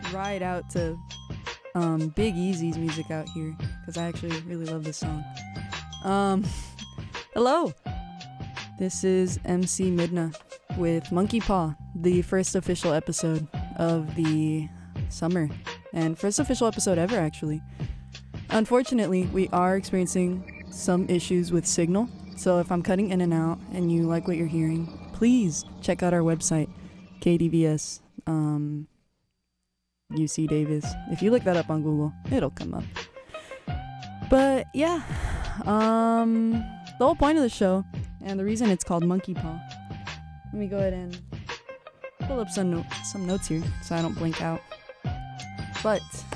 ride out to Big Easy's music out here because I actually really love this song. Hello, this is MC Midna with Monkey Paw, the first official episode of the summer and first official episode ever, actually. Unfortunately, we are experiencing some issues with signal, so if I'm cutting in and out and you like what you're hearing, please check out our website, KDVS, UC Davis. If you look that up on Google, it'll come up. But yeah, the whole point of the show, and the reason it's called Monkey Paw, let me go ahead and pull up some notes here so I don't blink out. But